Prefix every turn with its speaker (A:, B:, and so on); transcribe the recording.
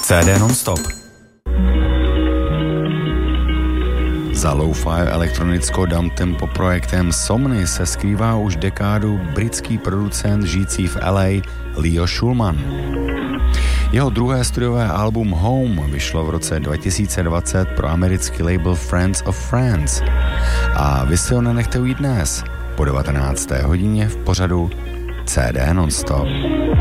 A: CD non-stop. Za lo-fi elektronicko downtempo projektem Somny se skrývá už dekádu britský producent žijící v LA Leo Schulman. Jeho druhé studiové album Home vyšlo v roce 2020 pro americký label Friends of Friends. A vy si ho nenechte ujít dnes po 19. hodině v pořadu CD non-stop.